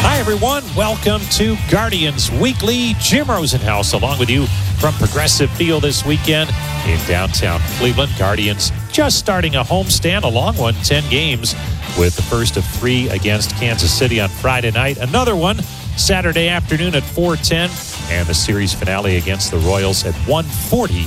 Hi, everyone. Welcome to Guardians Weekly. Jim Rosenhaus along with you from Progressive Field this weekend in downtown Cleveland. Guardians just starting a homestand, a long one, 10 games, with the first of 3 against Kansas City on Friday night. Another one Saturday afternoon at 4:10, and the series finale against the Royals at 1:40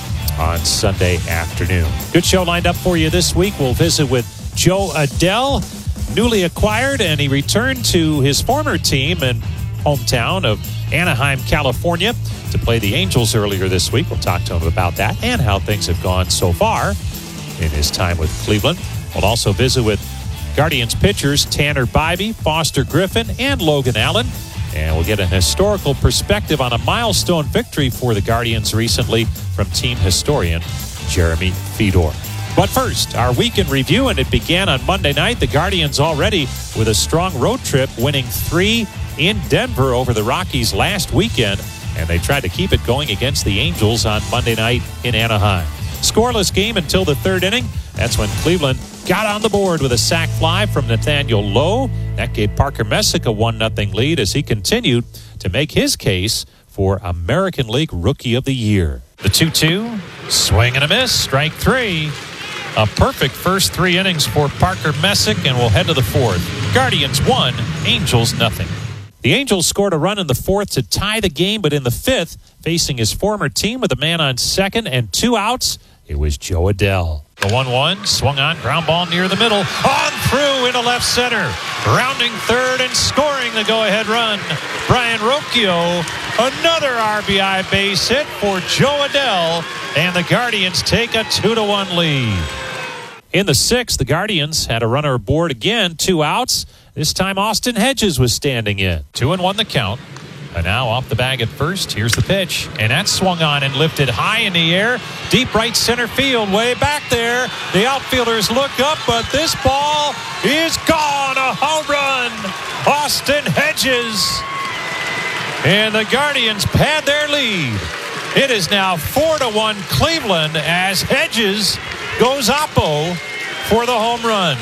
on Sunday afternoon. Good show lined up for you this week. We'll visit with Jo Adell, newly acquired, and he returned to his former team and hometown of Anaheim, California, to play the Angels earlier this week. We'll talk to him about that and how things have gone so far in his time with Cleveland. We'll also visit with Guardians pitchers Tanner Bybee, Foster Griffin, and Logan Allen. And we'll get an historical perspective on a milestone victory for the Guardians recently from team historian Jeremy Fedor. But first, our weekend review, and it began on Monday night. The Guardians already with a strong road trip, winning 3 in Denver over the Rockies last weekend, and they tried to keep it going against the Angels on Monday night in Anaheim. Scoreless game until the 3rd inning. That's when Cleveland got on the board with a sac fly from Nathaniel Lowe. That gave Parker Messick a 1-0 lead as he continued to make his case for American League Rookie of the Year. The 2-2, swing and a miss, strike 3. A perfect first 3 innings for Parker Messick, and we'll head to the 4th. Guardians 1, Angels 0. The Angels scored a run in the 4th to tie the game, but in the 5th, facing his former team with a man on second and 2 outs, it was Jo Adell. The 1-1, swung on, ground ball near the middle, on through into left center. Rounding third and scoring the go-ahead run, Brayan Rocchio. Another RBI base hit for Jo Adell, and the Guardians take a 2-1 lead. In the 6th, the Guardians had a runner aboard again, 2 outs. This time Austin Hedges was standing in. 2-1 the count. And now off the bag at first. Here's the pitch. And that's swung on and lifted high in the air. Deep right center field, way back there. The outfielders look up, but this ball is gone. A home run. Austin Hedges. And the Guardians pad their lead. It is now 4-1 Cleveland as Hedges goes oppo for the home run.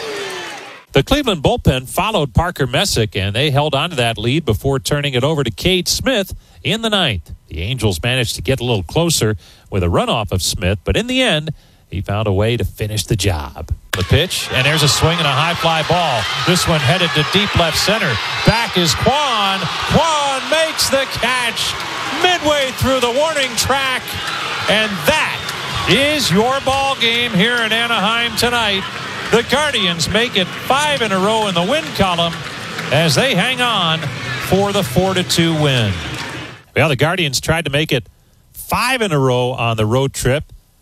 The Cleveland bullpen followed Parker Messick, and they held on to that lead before turning it over to Cade Smith in the 9th. The Angels managed to get a little closer with a runoff of Smith, but in the end, he found a way to finish the job. The pitch, and there's a swing and a high fly ball. This one headed to deep left center. Back is Kwan. Kwan makes the catch midway through the warning track, and that is your ball game here in Anaheim tonight. The Guardians make it 5 in a row in the win column as they hang on for the 4-2 win. Well, the Guardians tried to make it 5 in a row on the road trip,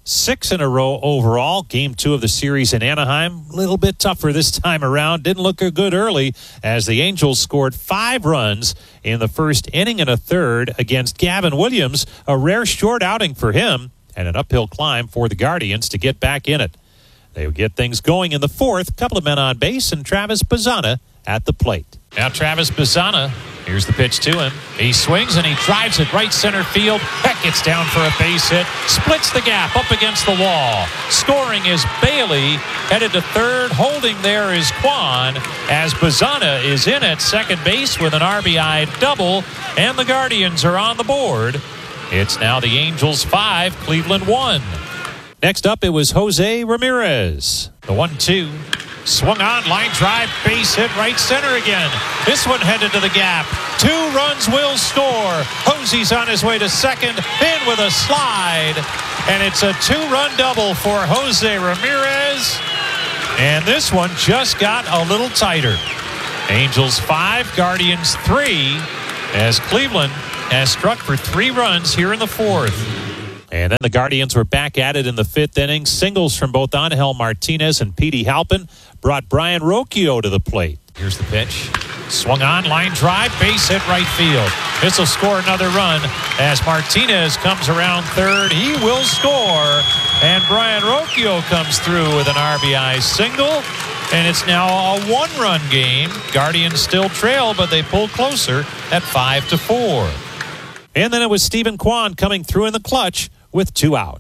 6 in a row overall. Game 2 of the series in Anaheim, a little bit tougher this time around. Didn't look good early as the Angels scored 5 runs in the first inning and a third against Gavin Williams. A rare short outing for him and an uphill climb for the Guardians to get back in it. They would get things going in the 4th. Couple of men on base and Travis Bazzana at the plate. Now Travis Bazzana, here's the pitch to him. He swings and he drives it right center field. Beck gets down for a base hit. Splits the gap up against the wall. Scoring is Bailey. Headed to third. Holding there is Kwan as Bazzana is in at second base with an RBI double. And the Guardians are on the board. It's now the Angels 5, Cleveland 1. Next up, it was Jose Ramirez. The 1-2. Swung on, line drive, base hit right center again. This one headed to the gap. 2 runs will score. Jose's on his way to second, in with a slide. And it's a 2-run double for Jose Ramirez. And this one just got a little tighter. Angels 5, Guardians 3, as Cleveland has struck for 3 runs here in the 4th. And then the Guardians were back at it in the 5th inning. Singles from both Angel Martinez and Petey Halpin brought Brayan Rocchio to the plate. Here's the pitch. Swung on, line drive, base hit right field. This will score another run as Martinez comes around third. He will score, and Brayan Rocchio comes through with an RBI single. And it's now a 1-run game. Guardians still trail, but they pull closer at 5-4. And then it was Steven Kwan coming through in the clutch with 2 outs.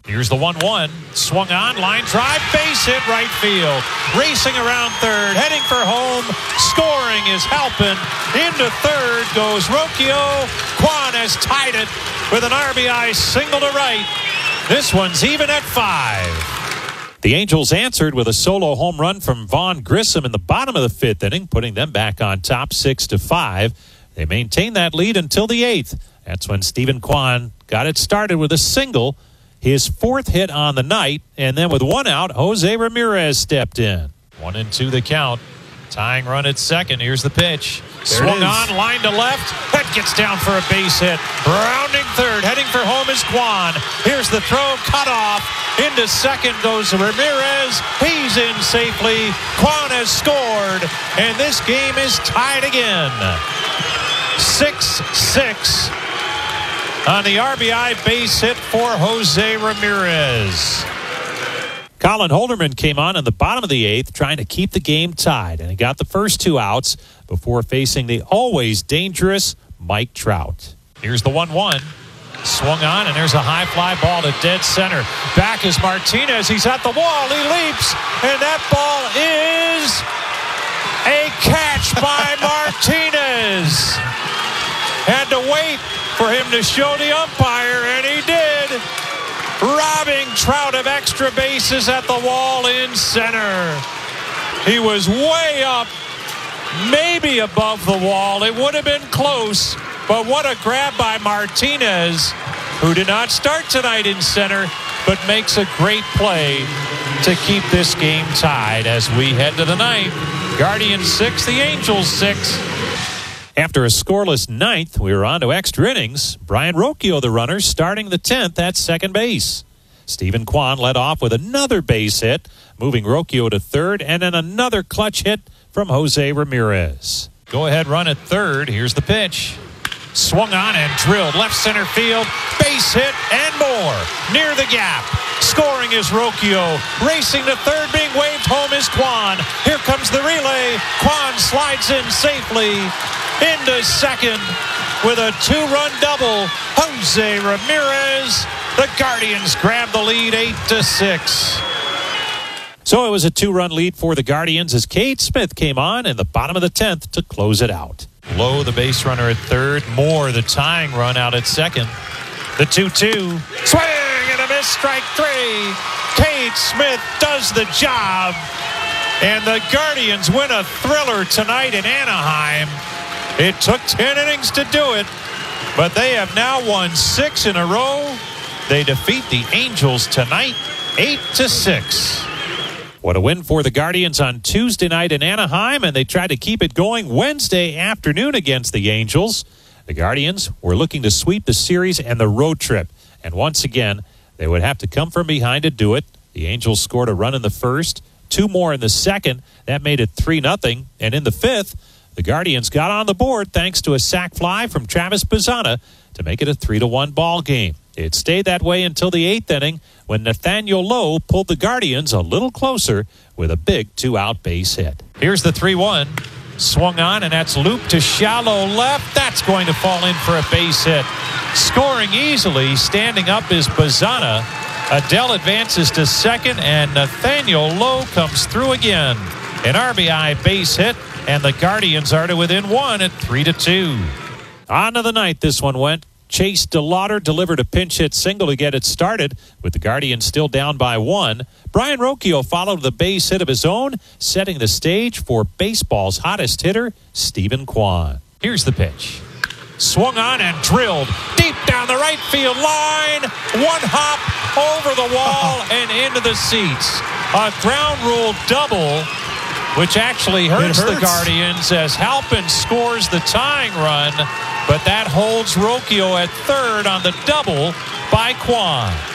Here's the 1-1. Swung on, line drive, base hit right field. Racing around third, heading for home. Scoring is Halpin. Into third goes Rocchio. Kwan has tied it with an RBI single to right. This one's even at 5. The Angels answered with a solo home run from Vaughn Grissom in the bottom of the 5th inning, putting them back on top 6-5. They maintained that lead until the 8th. That's when Stephen Kwan got it started with a single, his 4th hit on the night, and then with 1 out, Jose Ramirez stepped in. 1-2 the count. Tying run at second. Here's the pitch. Swung on, line to left. That gets down for a base hit. Rounding third, heading for home is Kwan. Here's the throw, cut off. Into second goes Ramirez. He's in safely. Kwan has scored, and this game is tied again. 6-6 on the RBI base hit for Jose Ramirez. Colin Holderman came on in the bottom of the 8th, trying to keep the game tied, and he got the first 2 outs before facing the always dangerous Mike Trout. Here's the 1-1. Swung on, and there's a high fly ball to dead center. Back is Martinez. He's at the wall. He leaps, and that ball is a catch by Martinez. Had to wait for him to show the umpire, and he did. Robbing Trout of extra bases at the wall in center. He was way up, maybe above the wall. It would have been close, but what a grab by Martinez, who did not start tonight in center, but makes a great play to keep this game tied as we head to the 9th. Guardians 6, the Angels 6. After a scoreless 9th, we were on to extra innings. Brian Rocchio, the runner, starting the 10th at second base. Stephen Kwan led off with another base hit, moving Rocchio to third, and then another clutch hit from Jose Ramirez. Go-ahead run at third. Here's the pitch. Swung on and drilled left center field. Base hit and more. Near the gap. Scoring is Rocchio. Racing to third, being waved home is Kwan. Here comes the relay. Kwan slides in safely into second with a 2-run double. Jose Ramirez. The Guardians grab the lead 8-6. So it was a 2-run lead for the Guardians as Cade Smith came on in the bottom of the 10th to close it out. Lowe, the base runner at third. Moore, the tying run out at second. The 2-2. Swing and a miss, strike 3. Cade Smith does the job. And the Guardians win a thriller tonight in Anaheim. It took 10 innings to do it, but they have now won 6 in a row. They defeat the Angels tonight 8-6. What a win for the Guardians on Tuesday night in Anaheim, and they tried to keep it going Wednesday afternoon against the Angels. The Guardians were looking to sweep the series and the road trip, and once again, they would have to come from behind to do it. The Angels scored a run in the first, 2 more in the second. That made it 3-0, and in the 5th, the Guardians got on the board thanks to a sac fly from Travis Bazzana to make it a 3-1 ball game. It stayed that way until the 8th inning when Nathaniel Lowe pulled the Guardians a little closer with a big 2-out base hit. Here's the 3-1. Swung on, and that's looped to shallow left. That's going to fall in for a base hit. Scoring easily, standing up is Bazzana. Adell advances to second, and Nathaniel Lowe comes through again. An RBI base hit, and the Guardians are to within 1 at 3-2. On to the 9th, this one went. Chase DeLauder delivered a pinch hit single to get it started, with the Guardians still down by 1. Brian Rocchio followed the base hit of his own, setting the stage for baseball's hottest hitter, Stephen Kwan. Here's the pitch. Swung on and drilled deep down the right field line. 1 hop over the wall and into the seats. A ground rule double, which actually hurts the Guardians as Halpin scores the tying run, but that holds Rocchio at third on the double by Kwan.